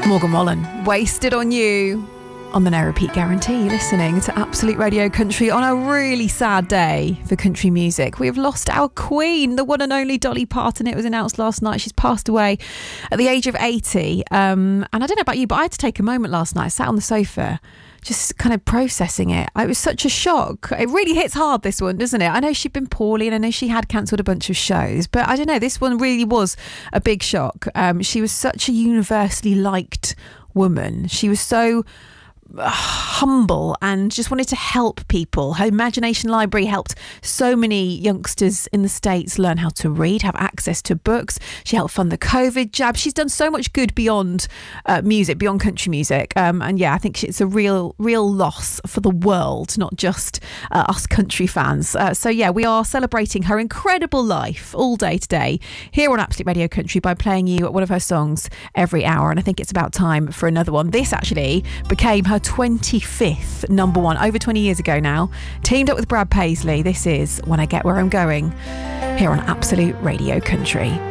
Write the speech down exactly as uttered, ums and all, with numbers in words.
Morgan Wallen, Wasted on You on the No Repeat Guarantee, listening to Absolute Radio Country on a really sad day for country music. We have lost our queen, the one and only Dolly Parton. It was announced last night. She's passed away at the age of eighty. Um, and I don't know about you, but I had to take a moment last night. I sat on the sofa just kind of processing it. It was such a shock. It really hits hard, this one, doesn't it? I know she'd been poorly and I know she had cancelled a bunch of shows, but I don't know, this one really was a big shock. Um, she was such a universally liked woman. She was so humble and just wanted to help people. Her imagination library helped so many youngsters in the States learn how to read, have access to books. She helped fund the COVID jab. She's done so much good beyond uh, music, beyond country music. Um, and yeah, I think it's a real, real loss for the world, not just uh, us country fans. Uh, so yeah, we are celebrating her incredible life all day today here on Absolute Radio Country by playing you one of her songs every hour. And I think it's about time for another one. This actually became her twenty-fifth number one over twenty years ago now. Teamed up with Brad Paisley. This is When I Get Where I'm Going here on Absolute Radio Country.